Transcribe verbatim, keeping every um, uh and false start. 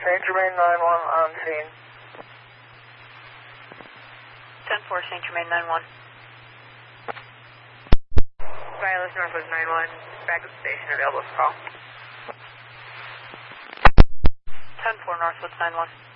Saint Germain nine one on scene. ten four, Saint Germain nine one. Violet Northwest nine one, back at the station, available for call. ten four, Northwest nine one.